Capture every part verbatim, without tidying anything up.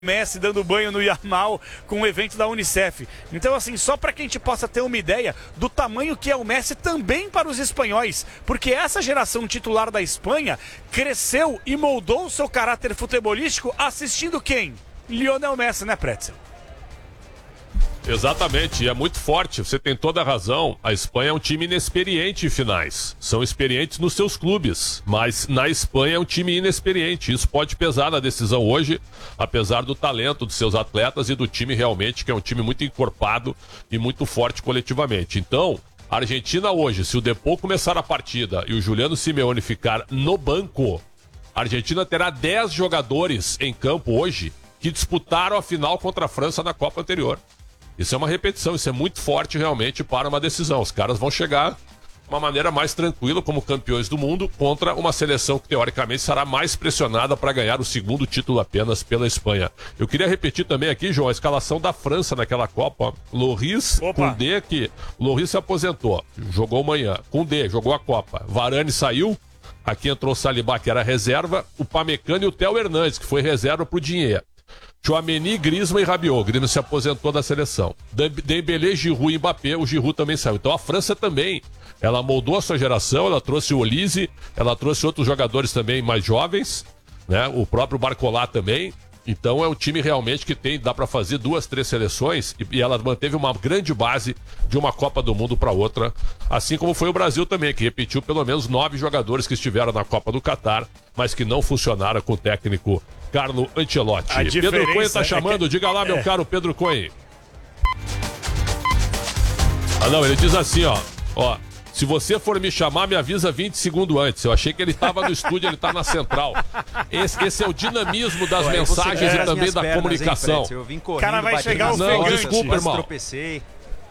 Messi dando banho no Yamal com o evento da Unicef. Então, assim, só para que a gente possa ter uma ideia do tamanho que é o Messi também para os espanhóis, porque essa geração titular da Espanha cresceu e moldou o seu caráter futebolístico assistindo quem? Lionel Messi, né, Pretzel? Exatamente, e é muito forte, você tem toda a razão. A Espanha é um time inexperiente em finais. São experientes nos seus clubes, mas na Espanha é um time inexperiente. Isso pode pesar na decisão hoje, apesar do talento dos seus atletas e do time realmente, que é um time muito encorpado e muito forte coletivamente. Então, a Argentina hoje, se o Depou começar a partida e o Juliano Simeone ficar no banco, a Argentina terá dez jogadores em campo hoje que disputaram a final contra a França na Copa anterior. Isso é uma repetição, isso é muito forte realmente para uma decisão. Os caras vão chegar de uma maneira mais tranquila como campeões do mundo contra uma seleção que teoricamente será mais pressionada para ganhar o segundo título apenas pela Espanha. Eu queria repetir também aqui, João, a escalação da França naquela Copa. Loris, Koundé, que Loris se aposentou, jogou amanhã. Koundé jogou a Copa. Varane saiu, aqui entrou o Saliba, que era reserva, o Pamecano e o Theo Hernandes, que foi reserva para o Dinheiro. Tchouaméni, Griezmann e Rabiot. Griezmann se aposentou da seleção. Dembélé, Giroud e Mbappé. O Giroud também saiu. Então a França também, ela moldou a sua geração, ela trouxe o Olise, ela trouxe outros jogadores também mais jovens, né? O próprio Barcola também. Então é um time realmente que tem, dá para fazer duas, três seleções e, e ela manteve uma grande base de uma Copa do Mundo para outra, assim como foi o Brasil também, que repetiu pelo menos nove jogadores que estiveram na Copa do Catar, mas que não funcionaram com o técnico Carlo Ancelotti. Pedro Cohen tá chamando, é que... diga lá, meu é. caro Pedro Cohen. Ah não, ele diz assim, ó, ó, se você for me chamar, me avisa vinte segundos antes. Eu achei que ele estava no estúdio, ele tá na central. Esse, esse é o dinamismo das Ué, mensagens e também da pernas, comunicação. O cara vai chegar o Não, desculpa, irmão. Tropecei.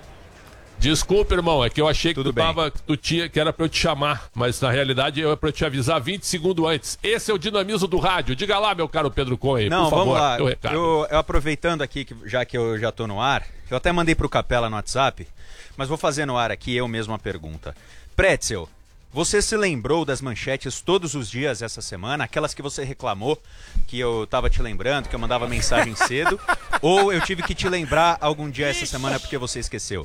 Desculpa, irmão, é que eu achei que tu, tava, que tu tinha, que era pra eu te chamar, mas na realidade é pra eu te avisar vinte segundos antes. Esse é o dinamismo do rádio. Diga lá, meu caro Pedro Cohen, Não, por favor. Vamos lá. Eu, eu aproveitando aqui, que, já que eu já tô no ar, eu até mandei pro Capela no WhatsApp, mas vou fazer no ar aqui eu mesmo a pergunta. Pretzel, você se lembrou das manchetes todos os dias essa semana? Aquelas que você reclamou, que eu tava te lembrando, que eu mandava mensagem cedo? Ou eu tive que te lembrar algum dia essa semana porque você esqueceu?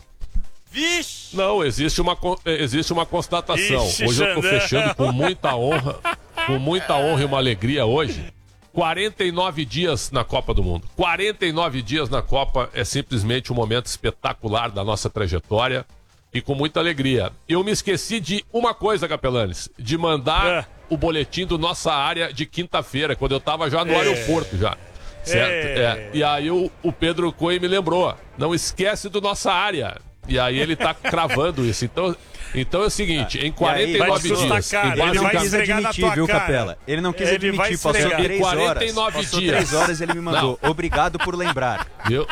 Vixe. Não, existe uma, existe uma constatação. Vixe, hoje eu tô fechando com muita honra, com muita honra e uma alegria hoje. quarenta e nove dias na Copa do Mundo. quarenta e nove dias na Copa é simplesmente um momento espetacular da nossa trajetória e com muita alegria. Eu me esqueci de uma coisa, Capelanes, de mandar é. o boletim do Nossa Área de quinta-feira, quando eu tava já no é. aeroporto já. Certo? É. É. E aí o, o Pedro Cohen me lembrou, não esquece do Nossa Área. E aí ele tá cravando isso. Então, então é o seguinte, em quarenta e nove dias... Cara, ele não quis admitir, viu, Capela? Ele não quis ele admitir, passou três horas. Passou três horas ele me mandou. Não. Obrigado por lembrar. Viu?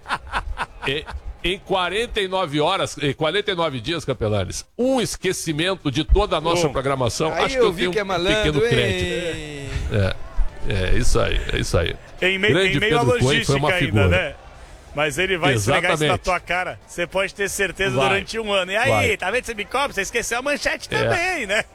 E, em quarenta e nove horas, em quarenta e nove dias, Capelanes, um esquecimento de toda a nossa oh. programação. Aí acho que eu, eu vi tenho que é um malandro, pequeno crédito. É, é isso aí, é isso aí. Em, me, em meio à logística ainda, né? Mas ele vai esfregar isso na tua cara. Você pode ter certeza vai. durante um ano. E aí, vai. tá vendo? Você me cobra? Você esqueceu a manchete é. também, né?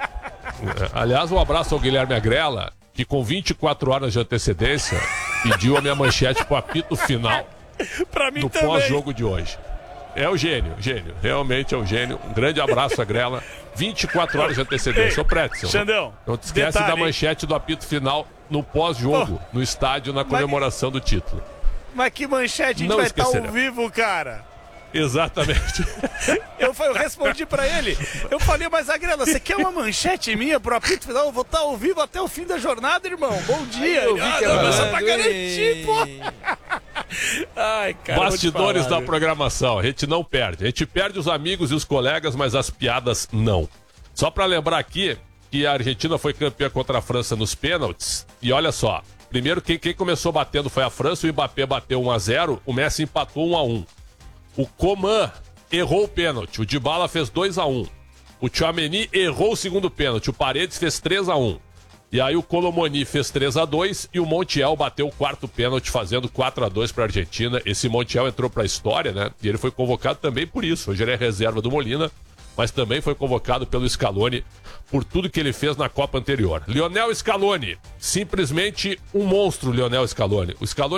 É. Aliás, um abraço ao Guilherme Agrela, que com vinte e quatro horas de antecedência pediu a minha manchete pro apito final pra mim do também. pós-jogo de hoje. É o gênio, gênio. Realmente é o gênio. Um grande abraço, Agrela. vinte e quatro horas de antecedência. Ô, Pretzel. Xandão. Não te esquece detalhe. da manchete do apito final no pós-jogo, oh. no estádio, na comemoração Mas... do título. Mas que manchete, a gente Não vai estar ao esquecerá. vivo, cara. Exatamente. eu, eu respondi pra ele. Eu falei, mas Agrela, você quer uma manchete minha pro apito final? Eu vou estar ao vivo até o fim da jornada, irmão. Bom dia. Eu vi que ah, é não, só pra garantir, pô. Ai, cara, Bastidores falar, da viu? programação. A gente não perde. A gente perde os amigos e os colegas, mas as piadas não. Só pra lembrar aqui que a Argentina foi campeã contra a França nos pênaltis. E olha só. Primeiro, quem, quem começou batendo foi a França, o Mbappé bateu um a zero, o Messi empatou um a um. O Coman errou o pênalti, o Dybala fez dois a um. O Tchouaméni errou o segundo pênalti, o Paredes fez três a um. E aí o Colomoni fez três a dois e o Montiel bateu o quarto pênalti, fazendo quatro a dois para a Argentina. Esse Montiel entrou para a história, né? E ele foi convocado também por isso. Hoje ele é reserva do Molina, mas também foi convocado pelo Scaloni por tudo que ele fez na Copa anterior. Lionel Scaloni, simplesmente um monstro, Lionel Scaloni. O Scaloni